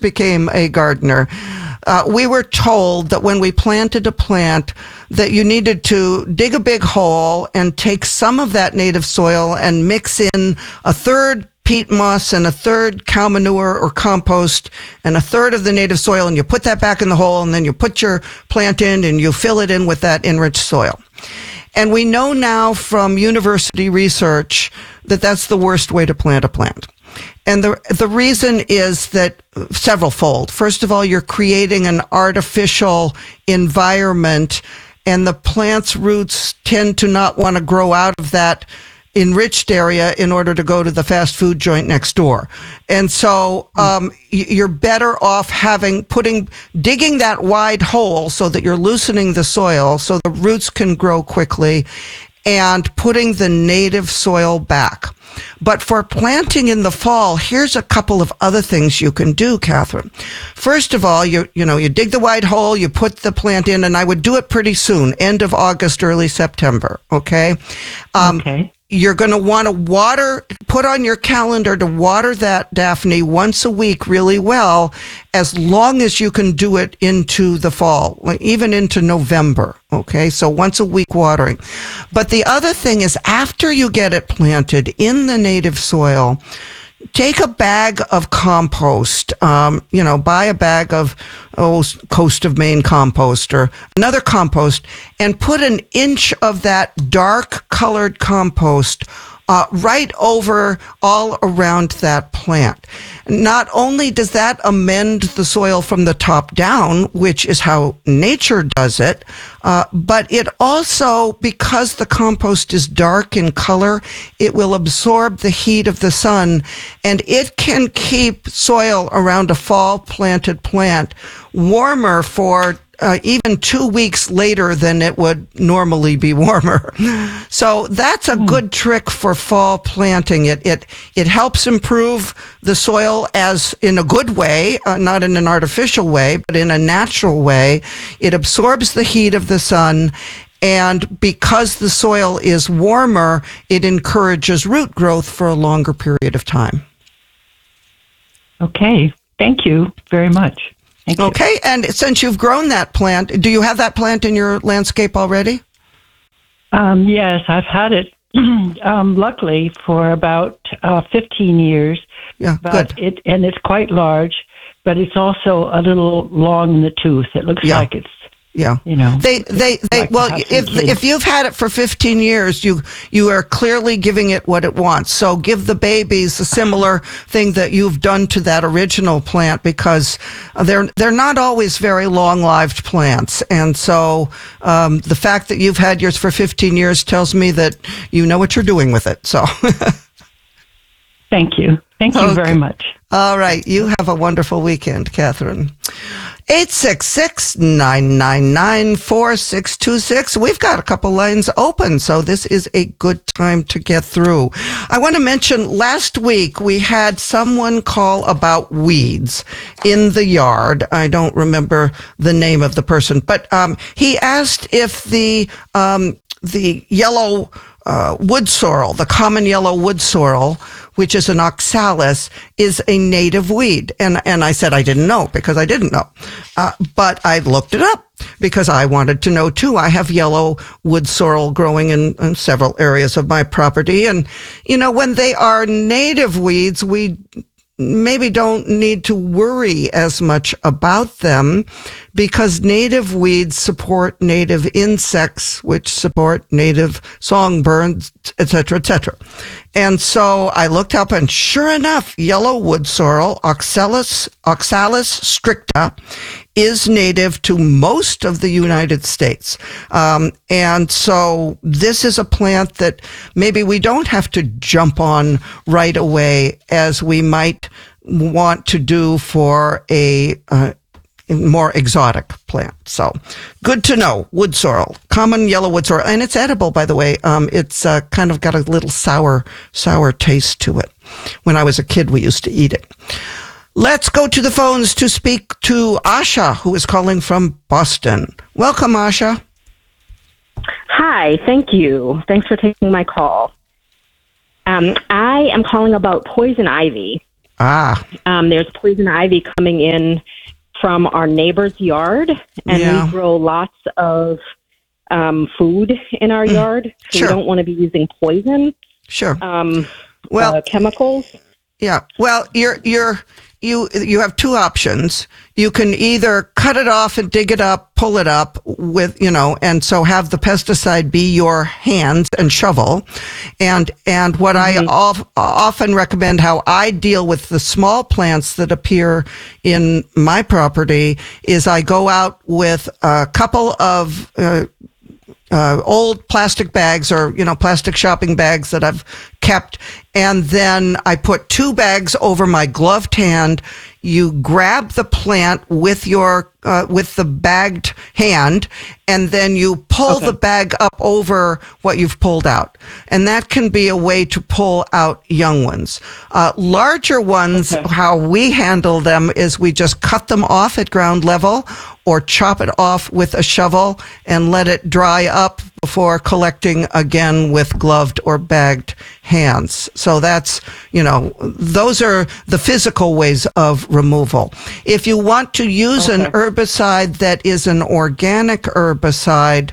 became a gardener, we were told that when we planted a plant that you needed to dig a big hole and take some of that native soil and mix in a third peat moss and a third cow manure or compost and a third of the native soil, and you put that back in the hole, and then you put your plant in and you fill it in with that enriched soil. And we know now from university research that that's the worst way to plant a plant. And the reason is that several-fold. First of all, you're creating an artificial environment, and the plant's roots tend to not want to grow out of that enriched area in order to go to the fast food joint next door. And so you're better off digging that wide hole so that you're loosening the soil so the roots can grow quickly, and putting the native soil back. But for planting in the fall, here's a couple of other things you can do, Catherine. First of all, you dig the wide hole, you put the plant in, and I would do it pretty soon, end of August, early September, okay? Okay. You're going to want to put on your calendar to water that Daphne once a week really well, as long as you can do it into the fall, even into November. Okay, so once a week watering. But the other thing is, after you get it planted in the native soil, take a bag of compost, buy a bag of Coast of Maine compost or another compost, and put an inch of that dark colored compost right over all around that plant. Not only does that amend the soil from the top down, which is how nature does it, but it also, because the compost is dark in color, it will absorb the heat of the sun, and it can keep soil around a fall planted plant warmer for even 2 weeks later than it would normally be warmer. So that's a good trick for fall planting. It helps improve the soil as in a good way, not in an artificial way, but in a natural way. It absorbs the heat of the sun, and because the soil is warmer, it encourages root growth for a longer period of time. Okay. Thank you very much. Thank you. Okay, and since you've grown that plant, do you have that plant in your landscape already? Yes, I've had it, luckily, for about 15 years. Yeah, but good. It's quite large, but it's also a little long in the tooth. It looks like it's, yeah. If you've had it for 15 years, you are clearly giving it what it wants. So give the babies a similar thing that you've done to that original plant, because they're not always very long-lived plants. And so the fact that you've had yours for 15 years tells me that you know what you're doing with it. So Thank you. Thank you very much. All right. You have a wonderful weekend, Catherine. 866-999-4626. We've got a couple lines open, so this is a good time to get through. I want to mention last week we had someone call about weeds in the yard. I don't remember the name of the person, but he asked if the yellow wood sorrel, the common yellow wood sorrel, which is an oxalis, is a native weed. And I said I didn't know, because I didn't know. But I looked it up because I wanted to know too. I have yellow wood sorrel growing in several areas of my property. And, when they are native weeds, we maybe don't need to worry as much about them, because native weeds support native insects, which support native songbirds, etc., etc. And so I looked up, and sure enough, yellow wood sorrel, Oxalis stricta, is native to most of the United States. And so this is a plant that maybe we don't have to jump on right away as we might want to do for a more exotic plant. So good to know. Wood sorrel, common yellow wood sorrel. And it's edible, by the way. It's kind of got a little sour taste to it. When I was a kid, we used to eat it. Let's go to the phones to speak to Asha, who is calling from Boston. Welcome, Asha. Hi, thank you. Thanks for taking my call. I am calling about poison ivy. There's poison ivy coming in from our neighbor's yard, and we grow lots of food in our yard. So we don't want to be using poison. Sure. Chemicals. Yeah. Well, you have two options. You can either cut it off and dig it up, pull it up with, and so have the pesticide be your hands and shovel. And what I often recommend, how I deal with the small plants that appear in my property, is I go out with a couple of old plastic bags or, plastic shopping bags that I've kept. And then I put 2 bags over my gloved hand. You grab the plant with with the bagged hand, and then you pull the bag up over what you've pulled out. And that can be a way to pull out young ones. Larger ones, how we handle them is we just cut them off at ground level or chop it off with a shovel and let it dry up before collecting again with gloved or bagged hands. So that's, those are the physical ways of removal. If you want to use an herbicide that is an organic herbicide,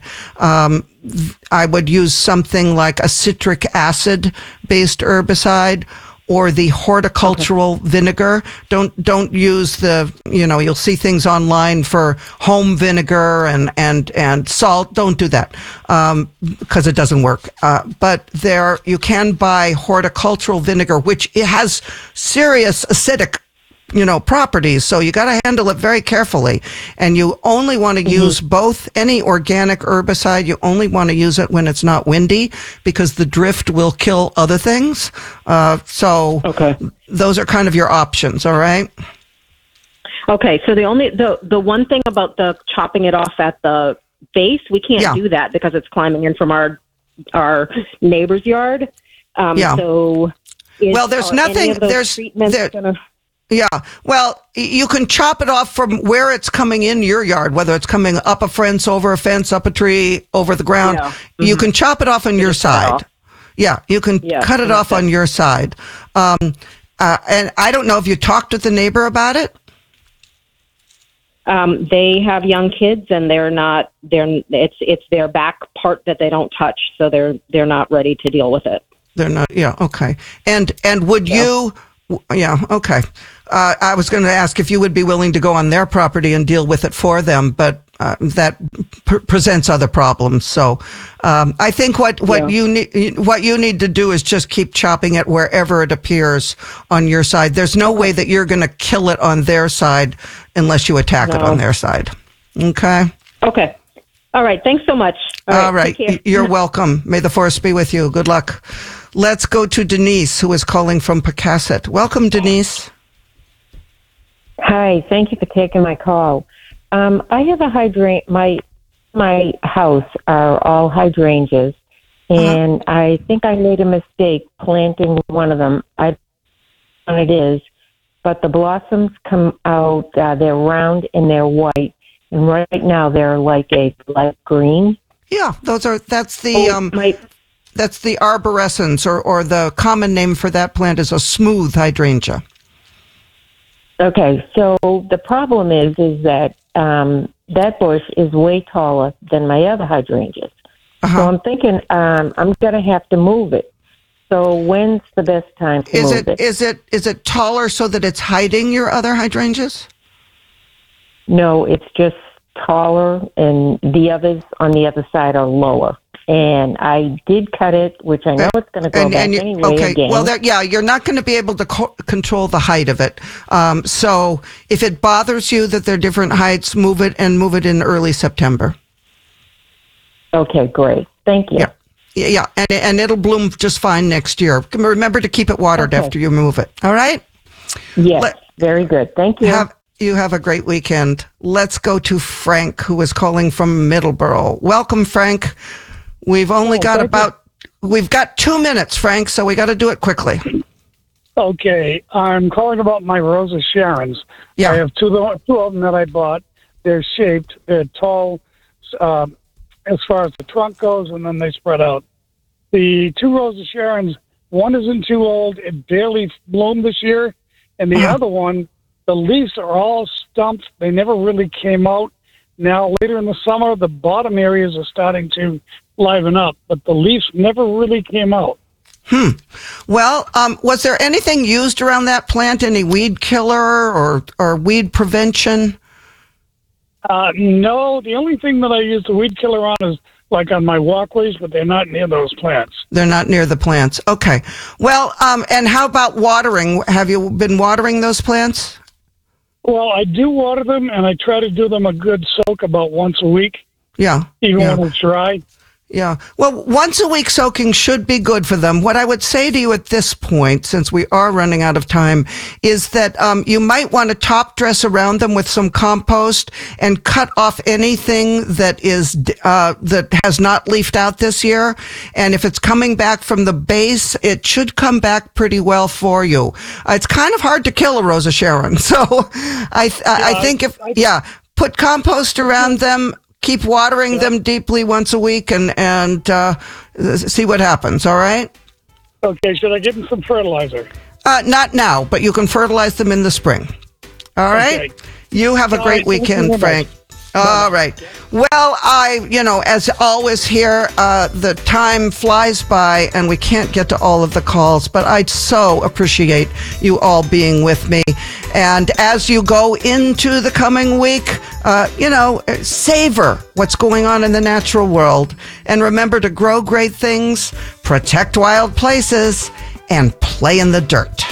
I would use something like a citric acid based herbicide, or the horticultural vinegar. Don't use the, you'll see things online for home vinegar and salt. Don't do that, because it doesn't work. But you can buy horticultural vinegar, which it has serious acidic properties. So you got to handle it very carefully. And you only want to use any organic herbicide. You only want to use it when it's not windy, because the drift will kill other things. Those are kind of your options. All right. Okay. So the one thing about the chopping it off at the base, we can't do that because it's climbing in from our neighbor's yard. So there's nothing, Yeah. Well, you can chop it off from where it's coming in your yard, whether it's coming up a fence, over a fence, up a tree, over the ground. Yeah. You can chop it off on your side. Yeah. You can cut it off on your side. And I don't know if you talked with the neighbor about it. They have young kids, and it's their back part that they don't touch. So they're not ready to deal with it. They're not. Yeah. Okay. And would you? Yeah. Okay. I was going to ask if you would be willing to go on their property and deal with it for them, but that presents other problems. So I think what you need to do is just keep chopping it wherever it appears on your side. There's no way that you're going to kill it on their side unless you attack it on their side. Okay. Okay. All right. Thanks so much. All right. You're welcome. May the force be with you. Good luck. Let's go to Denise, who is calling from Pocasset. Welcome, Denise. Hi. Thank you for taking my call. I have a hydrangea. My house are all hydrangeas, and I think I made a mistake planting one of them. I don't know what it is, but the blossoms come out. They're round and they're white, and right now they're like a light green. Yeah, that's the arborescens, or the common name for that plant is a smooth hydrangea. Okay, so the problem is that that bush is way taller than my other hydrangeas. So I'm thinking I'm going to have to move it. So when's the best time to move it? Is it taller so that it's hiding your other hydrangeas? No, it's just taller, and the others on the other side are lower. And I did cut it, which I know it's going to go back anyway again. Well, you're not going to be able to control the height of it. So if it bothers you that they're different heights, move it in early September. Okay, great. Thank you. Yeah, and it'll bloom just fine next year. Remember to keep it watered after you move it. All right? Yes, very good. Thank you. You have a great weekend. Let's go to Frank, who is calling from Middleborough. Welcome, Frank. We've only we've got 2 minutes, Frank, so we got to do it quickly. Okay. I'm calling about my Rosa Sharons. Yeah. I have two of them that I bought. They're shaped. They're tall as far as the trunk goes, and then they spread out. The two Rosa Sharons, one isn't too old. It barely bloomed this year. And the other one, the leaves are all stumped. They never really came out. Now, later in the summer, the bottom areas are starting to liven up, but the leaves never really came out. Well, was there anything used around that plant? Any weed killer or weed prevention? No, the only thing that I use the weed killer on is like on my walkways, but they're not near those plants. They're not near the plants. Okay. Well, and how about watering? Have you been watering those plants? Well, I do water them, and I try to do them a good soak about once a week. Yeah. Even when it's dry. Yeah. Well, once a week soaking should be good for them. What I would say to you at this point, since we are running out of time, is that you might want to top dress around them with some compost and cut off anything that is that has not leafed out this year. And if it's coming back from the base, it should come back pretty well for you. It's kind of hard to kill a Rosa Sharon, so I think put compost around them. Keep watering them deeply once a week and see what happens, all right? Okay, should I give them some fertilizer? Not now, but you can fertilize them in the spring. All right? Okay. You have a great weekend, Frank. All right. Well, as always here, the time flies by and we can't get to all of the calls, but I so appreciate you all being with me. And as you go into the coming week, savor what's going on in the natural world. And remember to grow great things, protect wild places, and play in the dirt.